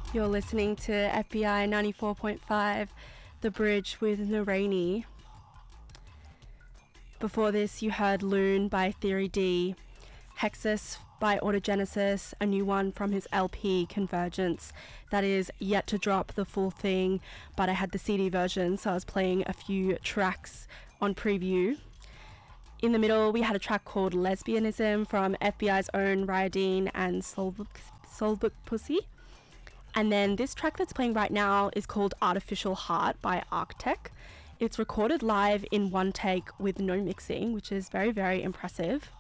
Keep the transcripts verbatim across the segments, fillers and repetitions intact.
You're listening to F B I ninety-four point five, The Bridge with Naraini. Before this, you heard Loon by Theory D, Hexus by Autogenesis, a new one from his L P Convergence that is yet to drop the full thing, but I had the C D version, so I was playing a few tracks on preview. In the middle, we had a track called Lesbianism from F B I's own Ryadine and Soulbook, Soulbook Pussy. And then this track that's playing right now is called Artificial Heart by Arctech. It's recorded live in one take with no mixing, which is very, very impressive.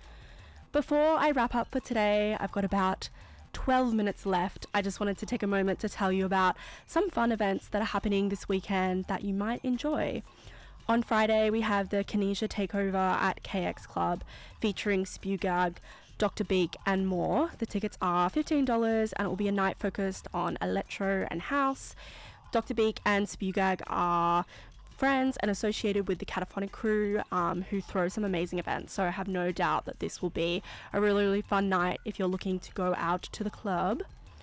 Before I wrap up for today, I've got about twelve minutes left. I just wanted to take a moment to tell you about some fun events that are happening this weekend that you might enjoy. On Friday, we have the Kinesia Takeover at K X Club featuring Spewgag, Doctor Beak and more. The tickets are fifteen dollars and it will be a night focused on electro and house. Doctor Beak and Spewgag are friends and associated with the Cataphonic crew um, who throw some amazing events, so I have no doubt that this will be a really, really fun night if you're looking to go out to the club.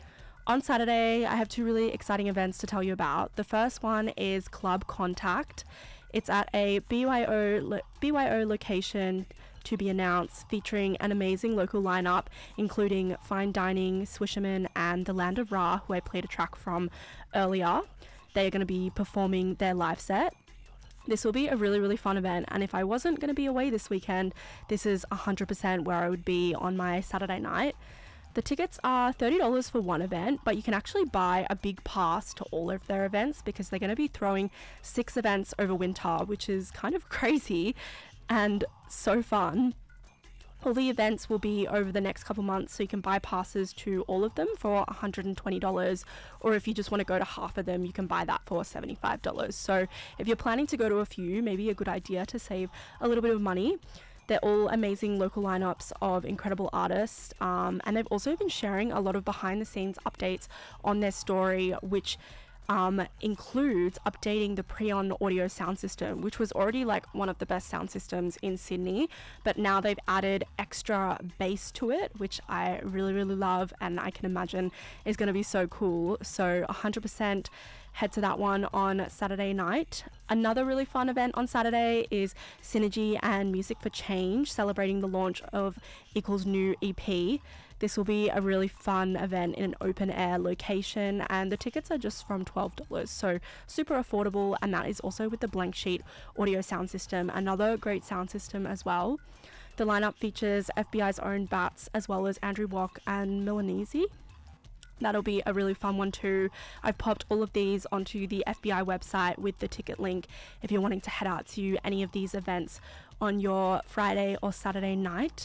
On Saturday, I have two really exciting events to tell you about. The first one is Club Contact. It's at a B Y O, lo- B Y O location to be announced, featuring an amazing local lineup, including Fine Dining, Swisherman, and The Land of Ra, who I played a track from earlier. They are going to be performing their live set. This will be a really, really fun event, and if I wasn't going to be away this weekend, this is one hundred percent where I would be on my Saturday night. The tickets are thirty dollars for one event, but you can actually buy a big pass to all of their events because they're going to be throwing six events over winter, which is kind of crazy and so fun. All the events will be over the next couple months, so you can buy passes to all of them for one hundred twenty dollars, or if you just want to go to half of them, you can buy that for seventy-five dollars. So if you're planning to go to a few, maybe a good idea to save a little bit of money. They're all amazing local lineups of incredible artists, um, and they've also been sharing a lot of behind the scenes updates on their story, which um, includes updating the Preon audio sound system, which was already like one of the best sound systems in Sydney, but now they've added extra bass to it, which I really, really love, and I can imagine is going to be so cool. So one hundred percent head to that one on Saturday night. Another really fun event on Saturday is Synergy and Music for Change, celebrating the launch of Equal's new E P. This will be a really fun event in an open air location, and the tickets are just from twelve dollars, so super affordable, and that is also with the Blank Sheet audio sound system, another great sound system as well. The lineup features F B I's own Bats as well as Andrew Walk and Milanese. That'll be a really fun one too. I've popped all of these onto the F B I website with the ticket link if you're wanting to head out to any of these events on your Friday or Saturday night.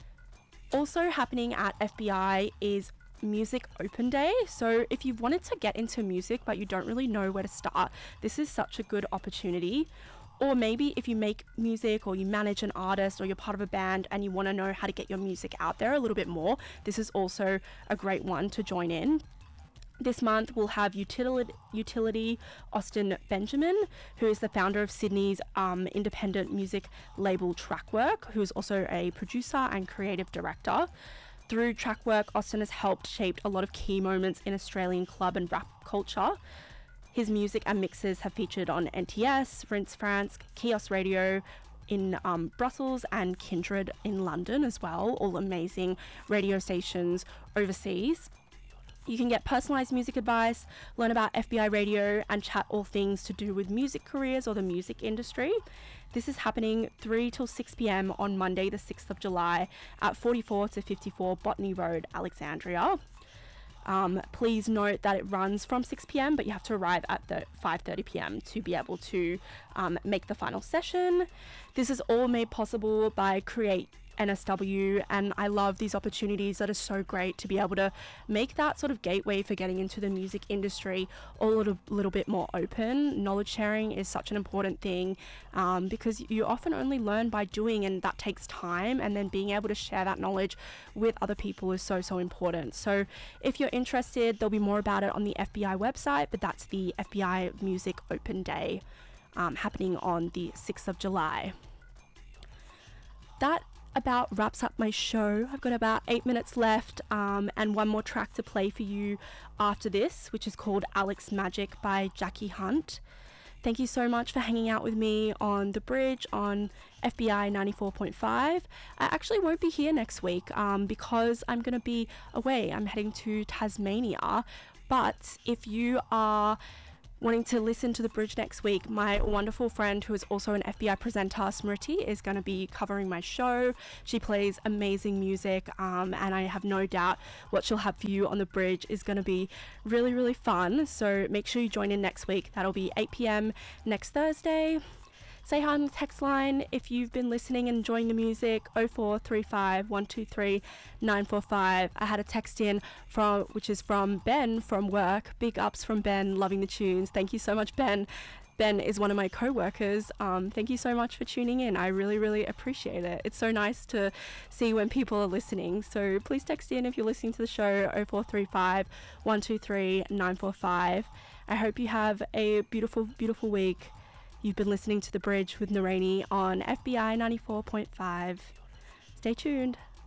Also happening at F B I is Music Open Day. So if you've wanted to get into music but you don't really know where to start, this is such a good opportunity. Or maybe if you make music or you manage an artist or you're part of a band and you want to know how to get your music out there a little bit more, this is also a great one to join in. This month we'll have Utility, Utility Austin Benjamin, who is the founder of Sydney's um, independent music label Trackwork, who is also a producer and creative director. Through Trackwork, Austin has helped shape a lot of key moments in Australian club and rap culture. His music and mixes have featured on N T S, Rinse France, Kiosk Radio in um, Brussels, and Kindred in London as well, all amazing radio stations overseas. You can get personalised music advice, learn about F B I radio, and chat all things to do with music careers or the music industry. This is happening three till six p.m. on Monday the sixth of July at forty-four to fifty-four Botany Road, Alexandria. Um, please note that it runs from six p.m, but you have to arrive at the five thirty p.m. to be able to um, make the final session. This is all made possible by Create N S W, and I love these opportunities that are so great to be able to make that sort of gateway for getting into the music industry a little, little bit more open. Knowledge sharing is such an important thing um, because you often only learn by doing, and that takes time, and then being able to share that knowledge with other people is so, so important. So if you're interested, there'll be more about it on the F B I website, but that's the F B I Music Open Day um, happening on the sixth of July. That about wraps up my show. I've got about eight minutes left um, and one more track to play for you after this, which is called Alex Magic by Jackie Hunt. Thank you so much for hanging out with me on The Bridge on F B I ninety-four point five. I actually won't be here next week um, because I'm going to be away. I'm heading to Tasmania. But if you are wanting to listen to The Bridge next week, my wonderful friend who is also an F B I presenter, Smriti, is going to be covering my show. She plays amazing music um, and I have no doubt what she'll have for you on The Bridge is going to be really, really fun. So make sure you join in next week. That'll be eight p.m. next Thursday. Say hi on the text line if you've been listening and enjoying the music. oh four three five, one two three, nine four five. I had a text in from which is from Ben from work. Big ups from Ben, loving the tunes. Thank you so much, Ben. Ben is one of my co-workers. Um, thank you so much for tuning in. I really, really appreciate it. It's so nice to see when people are listening. So please text in if you're listening to the show, oh four three five, one two three, nine four five. I hope you have a beautiful, beautiful week. You've been listening to The Bridge with Naraini on F B I ninety-four point five. Stay tuned.